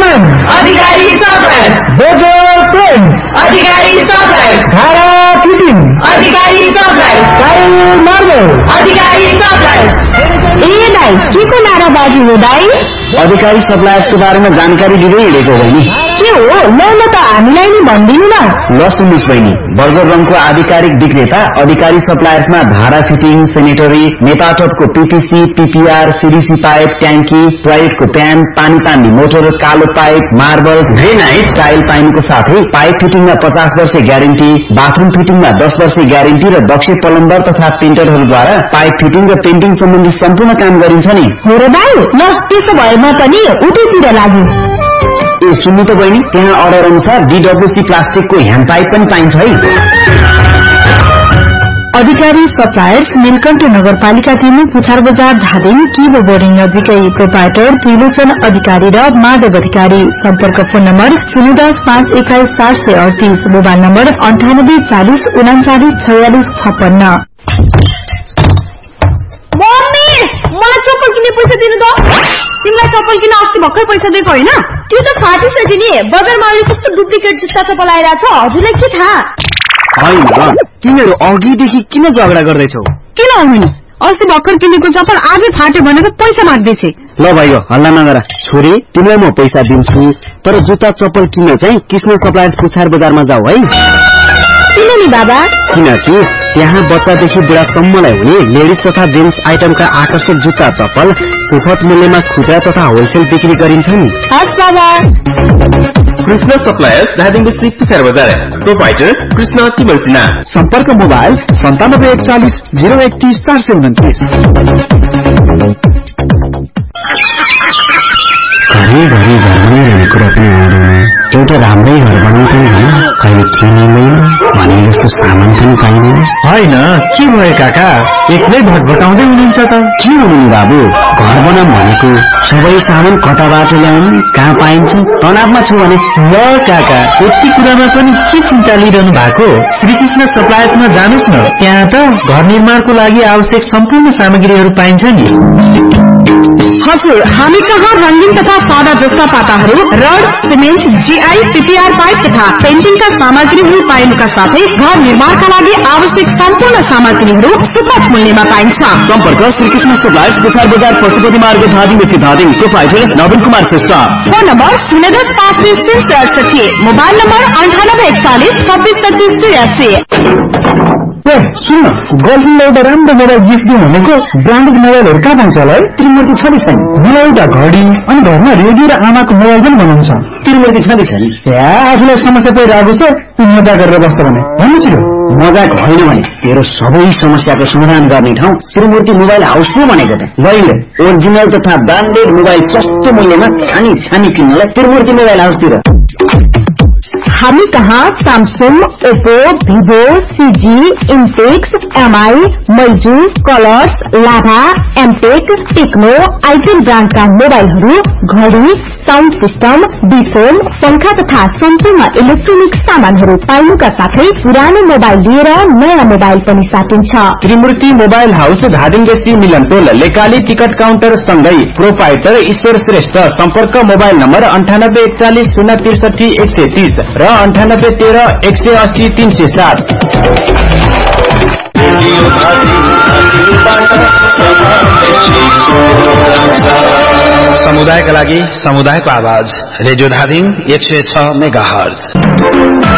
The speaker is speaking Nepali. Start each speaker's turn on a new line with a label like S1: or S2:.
S1: पेन
S2: अधिकारी सप्लायर्स,
S1: बोजर पेन्ट्स
S2: अधिकारी सप्लायर्स,
S1: धारा फिटिङ
S2: अधिकारी सप्लायर्स,
S1: टाइल मार्बल
S2: अधिकारी सप्लायर्स।
S3: ए दाइ के को नाराबाजी हो दाइ?
S4: अधिकारी सप्लायर्सको बारेमा जानकारी दिँदै हिँडेको बहिनी।
S3: के हो ल त हामीलाई नि भनिदिनु न।
S4: ल सुन्नुहोस् बहिनी, बर्जर रङको आधिकारिक विक्रेता अधिकारी सप्लायर्समा धारा fitting, sanitary, नेपाटपको PPC, PPR, CDC pipe, ट्याङ्की, टोयलेटको प्यान, पानी तान्ने मोटर, कालो पाइप, मार्बल, ग्रेनाइट, टाइल पाइनुको साथै पाइप फिटिङमा 50 वर्ष ग्यारेन्टी, बाथरूम फिटिङमा 10 वर्ष ग्यारेन्टी र दक्ष प्लम्बर तथा पेन्टरहरूद्वारा पाइप फिटिङ र पेन्टिङ सम्बन्धी सम्पूर्ण काम गरिन्छ नि।
S3: हो र दाइ, ल त्यसो भए म पनि उतैतिर लाग्छु।
S4: ए सुन्नु त बहिनी, त्यहाँ अर्डर अनुसार डीडब्ल्यूसी प्लास्टिकको ह्यान्ड पाइप पनि पाइन्छ है।
S3: अधिकारी सप्लायर्स नीलकण्ठ नगरपालिका 3 पुछार बजार धादिङ किबो बोर्डिङ नजिकै। प्रोपाइटर त्रिलोचन अधिकारी र माधव अधिकारी। सम्पर्क phone number 010-521-738, mobile number 9840394656।
S5: Mummy मलाई चप्पल किन्ने पैसा दिनु त। तिमीलाई चप्पल किन्न अस्ति भर्खर पैसा दिएको होइन? त्यो त फाटिसक्यो नि। बजारमा अहिले कस्तो डुप्लिकेट जुत्ता चप्पल आइरहेछ, हजुरलाई के थाहा?
S4: होइन, तिमीहरू अघिदेखि किन झगडा गर्दैछौ?
S5: किन हुनु नि, अस्ति भर्खर किनेको चप्पल आजै फाट्यो भनेर पैसा माग्दैछ।
S4: ल भाइ हल्ला नगर। छोरी तिमीलाई म पैसा दिन्छु, तर जुत्ता चप्पल किन्न चाहिँ कृष्ण सप्लायर्स पुछार बजारमा जाऊ है।
S3: किन नि बाबा?
S4: किनकि त्यहाँ बच्चादेखि बुढासम्मलाई हुने लेडिज तथा जेन्ट्स आइटमका आकर्षक जुत्ता चप्पल सुपथ मूल्यमा खुद्रा तथा होलसेल बिक्री गरिन्छ नि।
S3: हस् बाबा।
S6: कृष्ण सप्लायर्स धादिङ डिस्ट्रिक्ट पुछार बजार। प्रोपाइटर कृष्ण तिमल सिन्हा।
S1: सम्पर्क मोबाइल 9714001429।
S4: घरि घरमै रहने कुरा पनि आउँदैन। एउटा राम्रै घर बनाउँछ नि, कहिले किनिँदैन भने जस्तो सामान पनि पाइँदैन।
S1: होइन के भयो काका, एक्लै भटभटाउँदै हुनुहुन्छ त?
S4: के हो नि बाबु, घर बनाऊँ भनेको सबै सामान कताबाट ल्याउनु, कहाँ पाइन्छ, तनावमा छु भने।
S1: ल काका, यति कुरामा पनि के चिन्ता लिइरहनु भएको? श्रीकृष्ण सप्लायर्समा जानुस् न, त्यहाँ त घर निर्माणको लागि आवश्यक सम्पूर्ण सामग्रीहरू पाइन्छ नि।
S3: हजुर, हामी कहाँ रंगीन तथा सादा जस्ता पाताहरू, rod, cement, GI, PPR pipe तथा पेन्टिङका सामग्रीहरू पाइनुका साथै घर निर्माणका लागि आवश्यक सम्पूर्ण सामग्रीहरू सुपथ मूल्यमा पाइन्छ।
S4: सम्पर्क श्रीकृष्ण सप्लायर्स पुछार बजार पशुपति मार्ग धादिङ धादिङ। प्रोपाइटर नवीन Kumar Shrestha.
S3: Phone number 010-530-63, mobile number 9841-2625-83।
S1: सुन, गर्लफ्रेन्डलाई एउटा राम्रो मोबाइल गिफ्ट दिउँ भनेको ब्रान्डेड मोबाइलहरू कहाँ पाउँछ होला है?
S4: त्रिमूर्ति छ नि छैन?
S1: मलाई एउटा घडी अनि घरमा रेडियो र आमाको मोबाइल पनि बनाउँछ।
S4: त्रिमूर्ति छ नि छैन?
S1: आफूलाई समस्या परिरहेको छ, मजा गरेर बस्छ भने भन्नु छिरो।
S4: मजाक होइन भने तेरो सबै समस्याको समाधान गर्ने ठाउँ त्रिमूर्ति मोबाइल हाउस हो भनेको त। लैले ओरिजिनल तथा ब्रान्डेड मोबाइल सस्तो मूल्यमा छानी किन्नलाई त्रिमूर्ति मोबाइल हाउसतिर।
S3: हामी कहाँ Samsung, Oppo, Vivo, CG, इन्टेक्स, MI, मैजू, colours, लाभा, एमटेक, टेक्नो, आइटेल ब्रान्डका मोबाइलहरू, घडी, साउन्ड सिस्टम, डिफोन, पंखा तथा सम्पूर्ण इलेक्ट्रोनिक सामानहरू पाइनुका साथै पुरानो मोबाइल लिएर नयाँ मोबाइल पनि साटिन्छ।
S6: त्रिमूर्ति मोबाइल हाउस धादिङ बेसी मिलनटोल लेकाली टिकट काउन्टर सँगै। प्रोपाइटर ईश्वर श्रेष्ठ। सम्पर्क मोबाइल नम्बर 9841-063-130 र 9813-180-307।
S7: समुदायका लागि समुदायको आवाज रेडियो धादिङ 106 मेगाहर्ज।